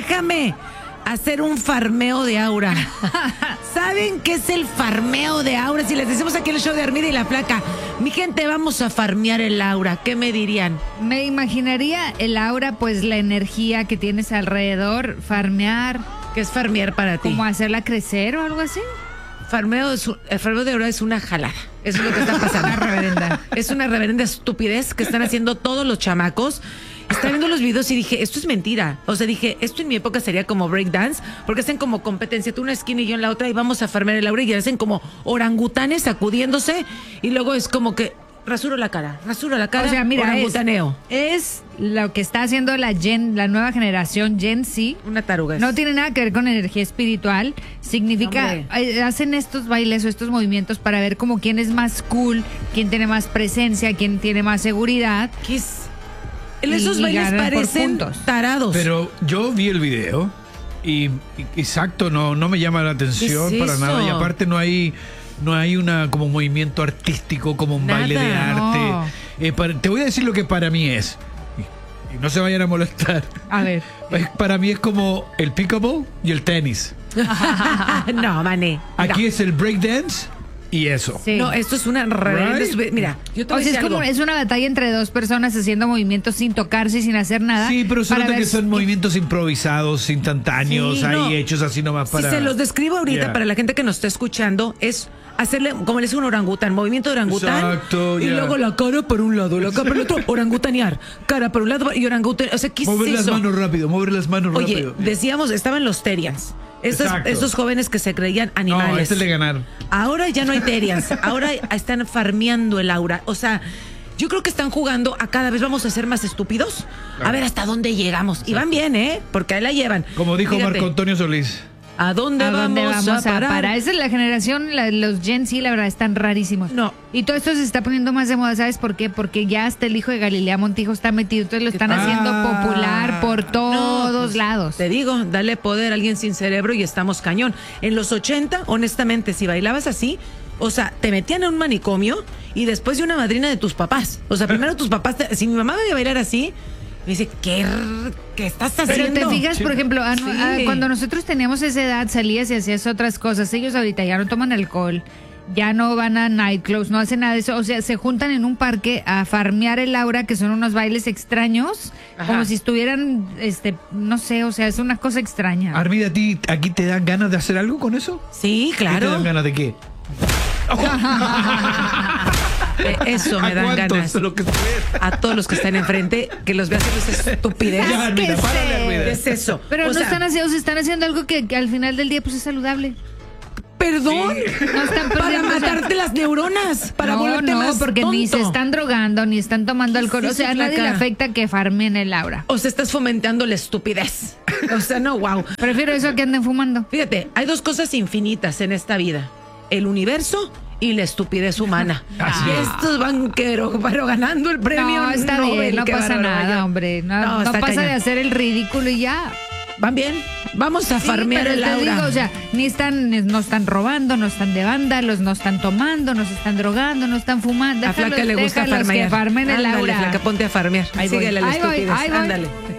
déjame hacer un farmeo de aura. ¿Saben qué es el farmeo de aura? Si les decimos aquí en el show de Armida y la Flaca, mi gente, vamos a farmear el aura, ¿qué me dirían? Me imaginaría el aura, pues la energía que tienes alrededor, farmear. ¿Qué es farmear para ti? ¿Como hacerla crecer o algo así? El farmeo de aura es una jalada. Eso es lo que está pasando. Una reverenda. Es una reverenda estupidez que están haciendo todos los chamacos. Estaba viendo los videos y dije, esto es mentira. O sea, dije, esto en mi época sería como breakdance, porque hacen como competencia, tú una esquina y yo en la otra, y vamos a farmear el aura y hacen como orangutanes sacudiéndose, y luego es como que rasuro la cara, O sea, mira, orangutaneo. es lo que está haciendo la nueva generación Gen Z. Una taruga. No tiene nada que ver con energía espiritual. Significa, hacen estos bailes o estos movimientos para ver como quién es más cool, quién tiene más presencia, quién tiene más seguridad. ¿Qué es? Esos bailes ganan por parecen puntos. tarados. Pero yo vi el video y exacto, no me llama la atención ¿Qué es para eso? nada. Y aparte no hay una como movimiento artístico, como un Nada, baile de arte. Te voy a decir lo que para mí es. Y no se vayan a molestar. A ver. Para mí es como el pickleball y el tenis. No, mané. Aquí es el breakdance y eso. Sí. No, esto es una reverenda Right? estupidez. Mira, yo te O voy a sea, decir algo. es una batalla entre dos personas haciendo movimientos sin tocarse y sin hacer nada. Sí, pero se para nota ver que son movimientos improvisados, instantáneos, Sí, no. ahí hechos así nomás para... Si se los describo ahorita Yeah. para la gente que nos está escuchando, es hacerle, como le dice un orangután, movimiento de orangután. Exacto, y ya. luego la cara por un lado, la cara por el otro, orangutanear. Cara por un lado y orangután. O sea, ¿qué Mover es las eso? manos rápido, mover las manos Oye, rápido. decíamos, estaban los Terians. Exacto. Esos jóvenes que se creían No, animales. este es de ganar. Ahora ya no hay Terians. Ahora están farmeando el aura. O sea, yo creo que están jugando a cada vez vamos a ser más estúpidos. A ver hasta dónde llegamos. Y van bien, ¿eh? Porque ahí la llevan. Como dijo Fíjate, Marco Antonio Solís. ¿A dónde, ¿A dónde vamos a parar? Esa es la generación, los Gen Z, la verdad, están rarísimos. No. Y todo esto se está poniendo más de moda, ¿sabes por qué? Porque ya hasta el hijo de Galilea Montijo está metido, entonces lo están haciendo popular por todos pues, lados. Te digo, dale poder a alguien sin cerebro y estamos cañón. En los 80, honestamente, si bailabas así, o sea, te metían en un manicomio y después de una madrina de tus papás. O sea, primero tus papás, si mi mamá me a bailar así, me dice, ¿qué estás haciendo? Pero te fijas, por ejemplo, Sí. cuando nosotros teníamos esa edad, salías y hacías otras cosas. Ellos ahorita ya no toman alcohol, ya no van a nightclubs, no hacen nada de eso. O sea, se juntan en un parque a farmear el aura, que son unos bailes extraños, Ajá. como si estuvieran, no sé, o sea, es una cosa extraña. Armida, ¿a ti aquí te dan ganas de hacer algo con eso? Sí, ¿Qué te dan claro. ganas de qué? Eso me ¿A dan cuántos? ganas. Lo que A todos los que están enfrente, que los vea hacer esa estupidez. Ya, Armida, que párale, sé. Armida. ¿Qué es eso? Pero O no sea, están haciendo, se están haciendo algo que al final del día pues es saludable. Perdón. No están Para perdiendo, o sea, matarte las neuronas, para no, volverte más porque ni se tonto. están drogando, ni están tomando alcohol. ¿Qué O es sea, a eso, nadie le flaca? afecta que farmen el aura. O sea, estás fomentando la estupidez. O sea, no, wow. Prefiero eso a que anden fumando. Fíjate, hay dos cosas infinitas en esta vida. El universo y la estupidez humana. Así Y es. estos banqueros, pero ganando el premio No, está Nobel, bien, no qué pasa bárbaro, nada, yo. hombre. No está pasa cañón. de hacer el ridículo y ya. Van bien. Vamos a Sí, farmear pero el te aura. digo, o sea, no están robando, no están de vándalos, no están tomando, no se están drogando, no están fumando. A Flaca le gusta déjalos farmear. que farmen el Ándale, aura. Flaca, ponte a farmear. Ahí voy, Síguele la ahí voy, estupidez. ahí voy. Ándale.